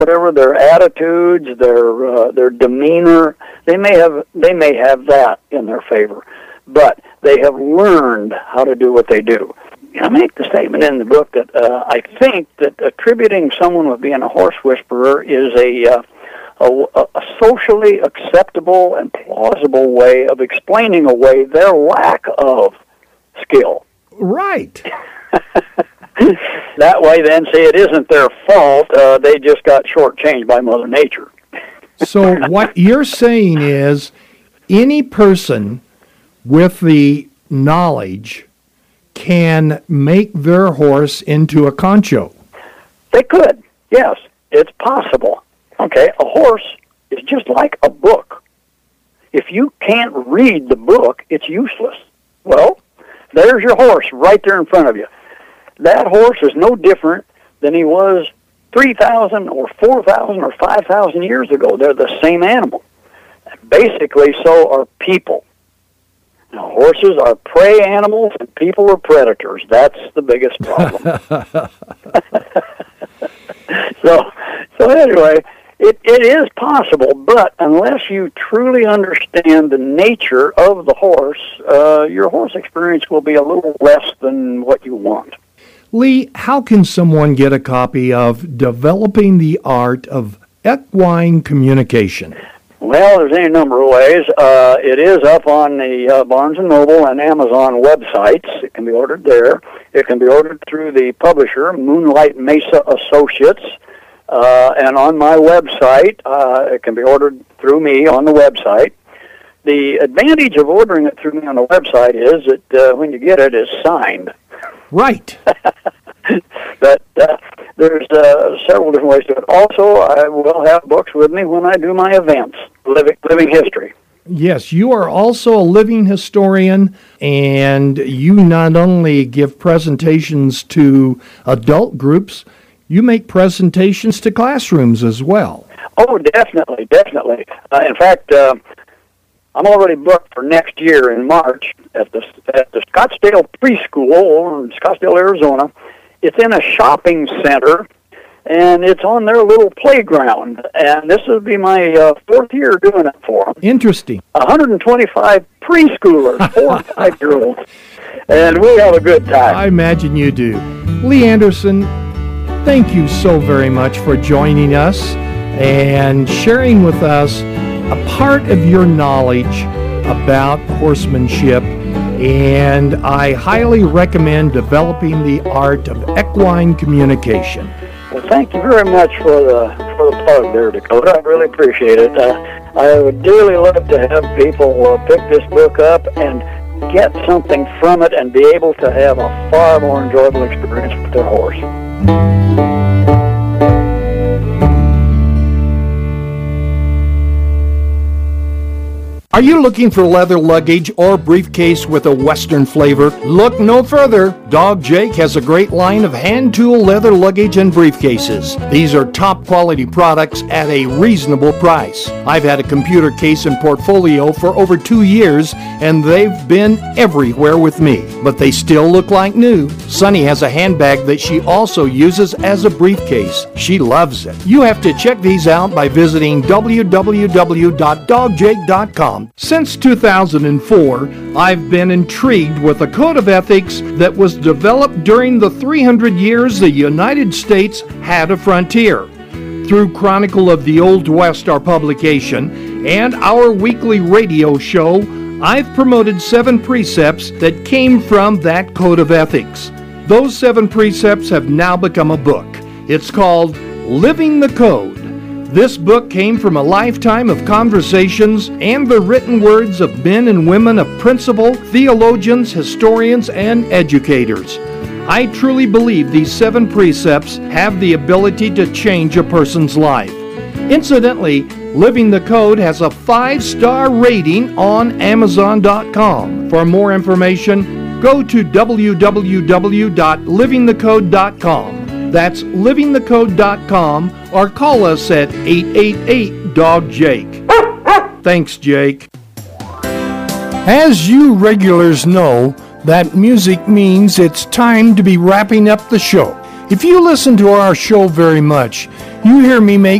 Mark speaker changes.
Speaker 1: whatever their attitudes, their demeanor, they may have that in their favor, but they have learned how to do what they do. I make the statement in the book that I think that attributing someone with being a horse whisperer is a socially acceptable and plausible way of explaining away their lack of skill.
Speaker 2: Right.
Speaker 1: That way, then, say it isn't their fault. They just got shortchanged by Mother Nature.
Speaker 2: So what you're saying is any person with the knowledge can make their horse into a concho.
Speaker 1: They could, yes. It's possible. Okay, a horse is just like a book. If you can't read the book, it's useless. Well, there's your horse right there in front of you. That horse is no different than he was 3,000 or 4,000 or 5,000 years ago. They're the same animal. Basically, so are people. Now, horses are prey animals and people are predators. That's the biggest problem. So anyway, it is possible, but unless you truly understand the nature of the horse, your horse experience will be a little less than what you want.
Speaker 2: Lee, how can someone get a copy of Developing the Art of Equine Communication?
Speaker 1: Well, there's any number of ways. It is up on the Barnes & Noble and Amazon websites. It can be ordered there. It can be ordered through the publisher, Moonlight Mesa Associates. And on my website, it can be ordered through me on the website. The advantage of ordering it through me on the website is that when you get it, it's signed.
Speaker 2: Right.
Speaker 1: But there's several different ways to it. Also, I will have books with me when I do my events, living history.
Speaker 2: Yes, you are also a living historian, and you not only give presentations to adult groups, you make presentations to classrooms as well.
Speaker 1: Oh, definitely. In fact, I'm already booked for next year in March at the Scottsdale Preschool in Scottsdale, Arizona. It's in a shopping center, and it's on their little playground. And this will be my fourth year doing it for them.
Speaker 2: Interesting.
Speaker 1: 125 preschoolers, 4 and 5-year-olds, and we have a good time.
Speaker 2: I imagine you do. Lee Anderson, thank you so very much for joining us and sharing with us a part of your knowledge about horsemanship, and I highly recommend Developing the Art of Equine Communication.
Speaker 1: Well, thank you very much for the plug there, Dakota. I really appreciate it. I would dearly love to have people pick this book up and get something from it and be able to have a far more enjoyable experience with their horse.
Speaker 2: Are you looking for leather luggage or briefcase with a Western flavor? Look no further. Dog Jake has a great line of hand tool leather luggage and briefcases. These are top quality products at a reasonable price. I've had a computer case and portfolio for over 2 years, and they've been everywhere with me, but they still look like new. Sunny has a handbag that she also uses as a briefcase. She loves it. You have to check these out by visiting www.dogjake.com. Since 2004, I've been intrigued with a code of ethics that was developed during the 300 years the United States had a frontier. Through Chronicle of the Old West, our publication, and our weekly radio show, I've promoted 7 precepts that came from that code of ethics. Those 7 precepts have now become a book. It's called Living the Code. This book came from a lifetime of conversations and the written words of men and women of principle, theologians, historians, and educators. I truly believe these 7 precepts have the ability to change a person's life. Incidentally, Living the Code has a 5-star rating on Amazon.com. For more information, go to www.livingthecode.com. That's livingthecode.com, or call us at 888-DOG-JAKE. Thanks, Jake. As you regulars know, that music means it's time to be wrapping up the show. If you listen to our show very much, you hear me make